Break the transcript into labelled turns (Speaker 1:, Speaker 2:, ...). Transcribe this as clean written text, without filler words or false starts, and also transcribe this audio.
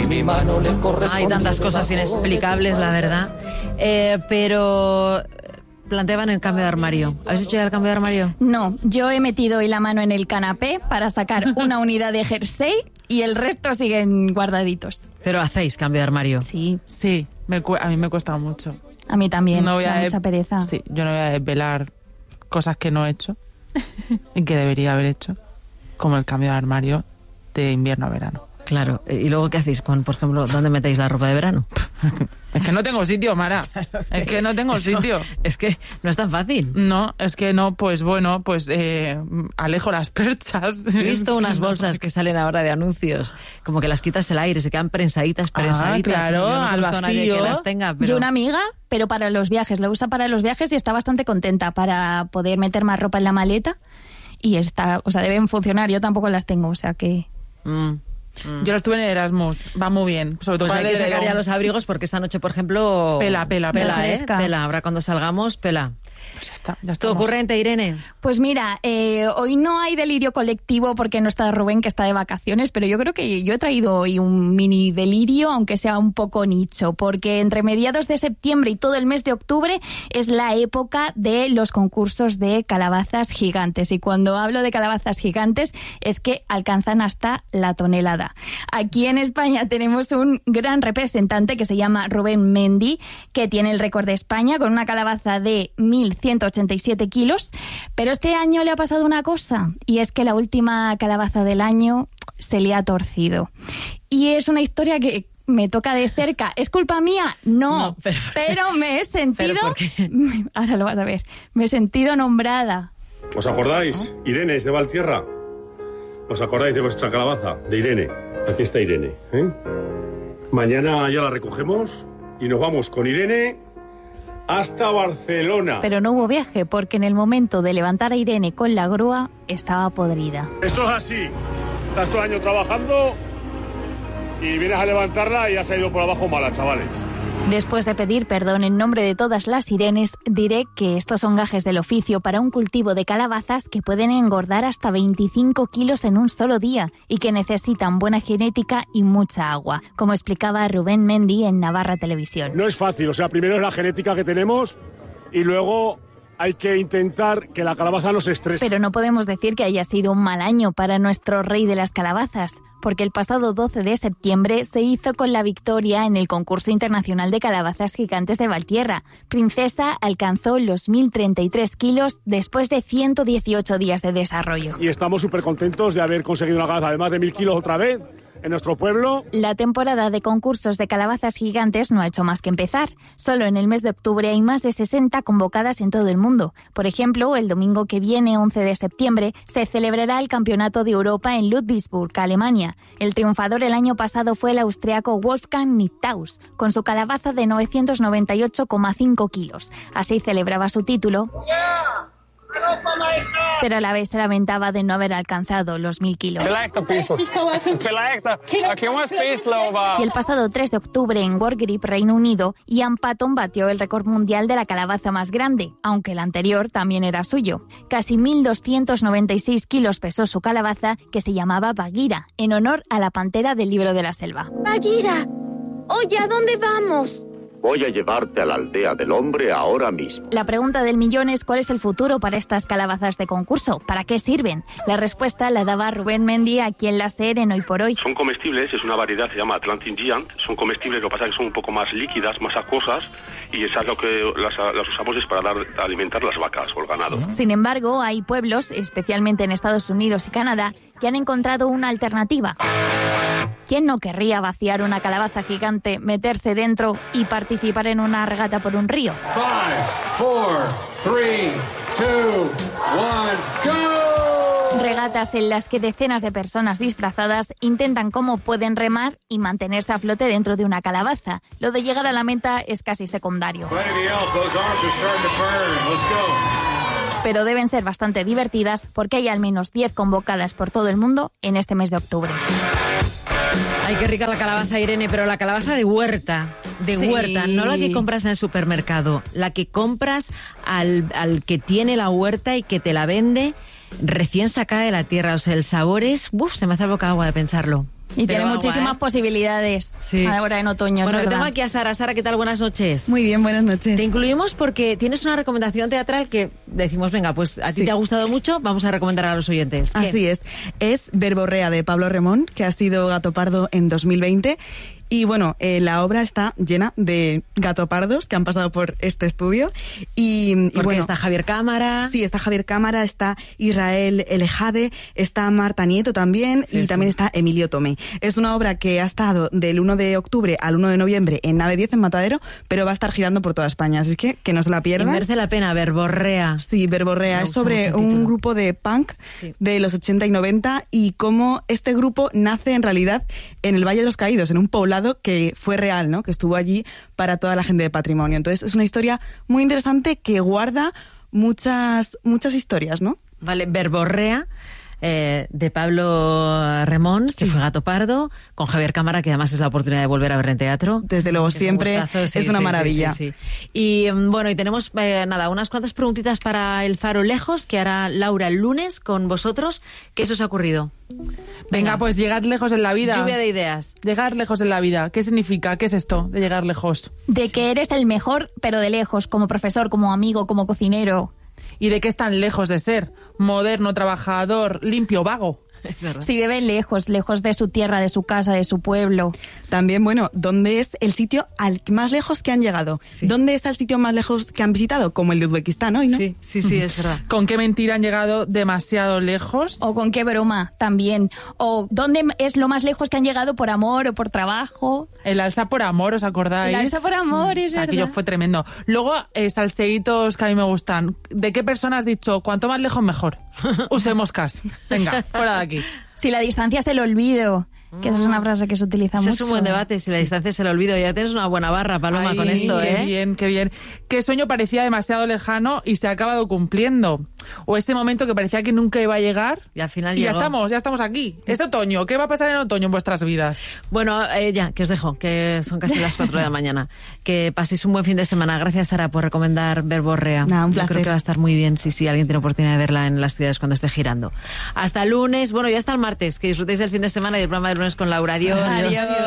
Speaker 1: mi mano le corresponde.
Speaker 2: Hay tantas cosas inexplicables, la verdad. Pero planteaban el cambio de armario. ¿Habéis hecho ya el cambio de armario?
Speaker 3: No, yo he metido hoy la mano en el canapé para sacar una unidad de jersey y el resto siguen guardaditos.
Speaker 2: ¿Pero hacéis cambio de armario?
Speaker 3: Sí.
Speaker 4: Sí, a mí me cuesta mucho.
Speaker 3: A mí también,
Speaker 4: No voy
Speaker 3: da
Speaker 4: a
Speaker 3: mucha pereza.
Speaker 4: Sí, yo no voy a desvelar cosas que no he hecho y que debería haber hecho, como el cambio de armario de invierno a verano.
Speaker 2: Claro. ¿Y luego qué hacéis con, por ejemplo, dónde metéis la ropa de verano?
Speaker 4: Es que no tengo sitio, Mara. Es que no tengo sitio.
Speaker 2: Es que no es tan fácil.
Speaker 4: No, es que no, pues bueno, pues alejo las perchas.
Speaker 2: He visto unas bolsas que salen ahora de anuncios, como que las quitas el aire, se quedan prensaditas.
Speaker 4: Claro,
Speaker 2: Yo no
Speaker 4: al
Speaker 2: conozco a nadie
Speaker 4: vacío.
Speaker 2: que las tenga, pero...
Speaker 3: Yo una amiga, pero para los viajes, la usa para los viajes y está bastante contenta para poder meter más ropa en la maleta y está, o sea, deben funcionar, yo tampoco las tengo, o sea que...
Speaker 4: Yo estuve en Erasmus, va muy bien. Sobre todo
Speaker 2: Pues
Speaker 4: para
Speaker 2: hay que
Speaker 4: el
Speaker 2: sacar ya
Speaker 4: verano.
Speaker 2: los abrigos porque esta noche, por ejemplo...
Speaker 4: Pela,
Speaker 3: fresca.
Speaker 2: Pela. Ahora cuando salgamos, pela.
Speaker 4: Pues ya está, ya
Speaker 2: ¿Tu
Speaker 4: estamos.
Speaker 2: ocurrente, Irene?
Speaker 3: Pues mira, hoy no hay delirio colectivo porque no está Rubén, que está de vacaciones, pero yo creo que yo he traído hoy un mini delirio, aunque sea un poco nicho, porque entre mediados de septiembre y todo el mes de octubre es la época de los concursos de calabazas gigantes. Y cuando hablo de calabazas gigantes es que alcanzan hasta la tonelada. Aquí en España tenemos un gran representante que se llama Rubén Mendy, que tiene el récord de España con una calabaza de 1.187 kilos, pero este año le ha pasado una cosa, y es que la última calabaza del año se le ha torcido. Y es una historia que me toca de cerca. ¿Es culpa mía? No, pero me he sentido...
Speaker 2: ¿Pero por qué?
Speaker 3: Ahora lo vas a ver. Me he sentido nombrada.
Speaker 5: ¿Os acordáis? Irene es de Valtierra. ¿Os acordáis de vuestra calabaza? De Irene. Aquí está Irene, ¿eh? Mañana ya la recogemos y nos vamos con Irene hasta Barcelona.
Speaker 3: Pero no hubo viaje porque en el momento de levantar a Irene con la grúa estaba podrida.
Speaker 5: Esto es así. Estás todo el año trabajando y vienes a levantarla y has ido por abajo mala, chavales.
Speaker 3: Después de pedir perdón en nombre de todas las Irenes, diré que estos son gajes del oficio para un cultivo de calabazas que pueden engordar hasta 25 kilos en un solo día y que necesitan buena genética y mucha agua, como explicaba Rubén Mendy en Navarra Televisión.
Speaker 5: No es fácil, o sea, primero es la genética que tenemos y luego hay que intentar que la calabaza no se estrese.
Speaker 3: Pero no podemos decir que haya sido un mal año para nuestro rey de las calabazas, porque el pasado 12 de septiembre se hizo con la victoria en el concurso internacional de calabazas gigantes de Valtierra. Princesa alcanzó los 1.033 kilos después de 118 días de desarrollo.
Speaker 5: Y estamos súper contentos de haber conseguido una calabaza de más de 1.000 kilos otra vez en nuestro pueblo.
Speaker 3: La temporada de concursos de calabazas gigantes no ha hecho más que empezar. Solo en el mes de octubre hay más de 60 convocadas en todo el mundo. Por ejemplo, el domingo que viene, 11 de septiembre, se celebrará el Campeonato de Europa en Ludwigsburg, Alemania. El triunfador el año pasado fue el austriaco Wolfgang Nittaus, con su calabaza de 998,5 kilos. Así celebraba su título. Pero a la vez se lamentaba de no haber alcanzado los 1.000 kilos. Y el pasado 3 de octubre en World Grip, Reino Unido, Ian Patton batió el récord mundial de la calabaza más grande, aunque el anterior también era suyo. Casi 1.296 kilos pesó su calabaza, que se llamaba Bagheera, en honor a la pantera del libro de la selva.
Speaker 6: Bagheera, oye, ¿a dónde vamos?
Speaker 7: Voy a llevarte a la aldea del hombre ahora mismo.
Speaker 3: La pregunta del millón es ¿cuál es el futuro para estas calabazas de concurso? ¿Para qué sirven? La respuesta la daba Rubén Mendy aquí en La SER en Hoy por Hoy.
Speaker 8: Son comestibles, es una variedad, se llama Atlantic Giant. Son comestibles, lo que pasa es que son un poco más líquidas, más acuosas, y esas lo que las usamos es para alimentar las vacas o el ganado.
Speaker 3: Sin embargo, hay pueblos, especialmente en Estados Unidos y Canadá, que han encontrado una alternativa. ¿Quién no querría vaciar una calabaza gigante, meterse dentro y participar en una regata por un río?
Speaker 9: 5, 4, 3, 2, 1, go!
Speaker 3: Regatas en las que decenas de personas disfrazadas intentan cómo pueden remar y mantenerse a flote dentro de una calabaza. Lo de llegar a la meta es casi secundario. Pero deben ser bastante divertidas porque hay al menos 10 convocadas por todo el mundo en este mes de octubre.
Speaker 2: Ay, qué rica la calabaza, Irene, pero la calabaza de huerta, huerta, no la que compras en el supermercado, la que compras al que tiene la huerta y que te la vende recién sacada de la tierra. O sea, el sabor es... se me hace la boca agua de pensarlo.
Speaker 3: Y
Speaker 2: Pero
Speaker 3: tiene
Speaker 2: agua,
Speaker 3: muchísimas posibilidades ahora en otoño.
Speaker 2: Bueno,
Speaker 3: es
Speaker 2: que
Speaker 3: verdad.
Speaker 2: tengo aquí a Sara. Sara, ¿qué tal? Buenas noches.
Speaker 1: Muy bien, buenas noches.
Speaker 2: Te incluimos porque tienes una recomendación teatral que decimos, venga, pues a ti te ha gustado mucho, vamos a recomendar a los oyentes. ¿Qué?
Speaker 1: Así es Verborrea de Pablo Remón, que ha sido Gatopardo en 2020. Y bueno, la obra está llena de gatopardos que han pasado por este estudio. Y
Speaker 2: porque
Speaker 1: bueno,
Speaker 2: está Javier Cámara.
Speaker 1: Sí, está Javier Cámara, está Israel Elejade, está Marta Nieto también y también está Emilio Tomé. Es una obra que ha estado del 1 de octubre al 1 de noviembre en Nave 10 en Matadero, pero va a estar girando por toda España. Así que no se la pierdan.
Speaker 2: Y merece la pena, Verborrea.
Speaker 1: Sí, Verborrea. Es sobre un grupo de punk de los 80 y 90 y cómo este grupo nace en realidad en el Valle de los Caídos, en un poblado que fue real, ¿no? Que estuvo allí para toda la gente de patrimonio. Entonces es una historia muy interesante que guarda muchas historias, ¿no?
Speaker 2: Vale, Verborrea, de Pablo Remón, que fue Gatopardo, con Javier Cámara, que además es la oportunidad de volver a ver en teatro.
Speaker 1: Desde luego, siempre es una maravilla.
Speaker 2: Sí. Y bueno, y tenemos unas cuantas preguntitas para El Faro Lejos, que hará Laura el lunes con vosotros. ¿Qué se os ha ocurrido?
Speaker 4: Venga, pues llegar lejos en la vida.
Speaker 2: Lluvia de ideas.
Speaker 4: Llegar lejos en la vida. ¿Qué significa? ¿Qué es esto de llegar lejos?
Speaker 3: De que eres el mejor, pero de lejos, como profesor, como amigo, como cocinero.
Speaker 4: ¿Y de qué están lejos de ser? Moderno, trabajador, limpio, vago.
Speaker 3: Si viven lejos de su tierra, de su casa, de su pueblo.
Speaker 1: También, bueno, ¿dónde es el sitio al más lejos que han llegado? ¿Dónde es el sitio más lejos que han visitado? Como el de Uzbekistán hoy, ¿no?
Speaker 2: Sí, es verdad.
Speaker 4: ¿Con qué mentira han llegado demasiado lejos?
Speaker 3: O con qué broma también. O ¿dónde es lo más lejos que han llegado por amor o por trabajo?
Speaker 4: El alza por amor, ¿os acordáis?
Speaker 3: El alza por amor, es verdad.
Speaker 4: Aquello fue tremendo. Luego, salseitos que a mí me gustan. ¿De qué persona has dicho, cuanto más lejos mejor? Usemos cas. Venga, fuera de aquí.
Speaker 3: Si la distancia es el olvido, que esa es una frase que se utiliza mucho.
Speaker 2: Es un buen debate, si la distancia es el olvido. Ya tienes una buena barra, Paloma, con esto,
Speaker 4: qué bien, qué bien. Qué sueño parecía demasiado lejano y se ha acabado cumpliendo. O ese momento que parecía que nunca iba a llegar.
Speaker 2: Y al final
Speaker 4: y
Speaker 2: llegó.
Speaker 4: ya estamos aquí. Es otoño. ¿Qué va a pasar en otoño en vuestras vidas?
Speaker 2: Bueno, ya, que os dejo, que son casi las 4 de la mañana. Que paséis un buen fin de semana. Gracias, Sara, por recomendar Verborrea.
Speaker 1: Un placer.
Speaker 2: Yo creo que va a estar muy bien si alguien tiene oportunidad de verla en las ciudades cuando esté girando. Hasta el lunes, bueno, ya hasta el martes. Que disfrutéis del fin de semana y el programa del lunes con Laura. Adiós.
Speaker 3: Adiós.